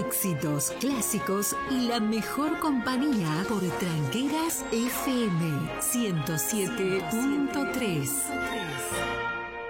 Éxitos, clásicos y la mejor compañía por Tranqueras FM 107.3.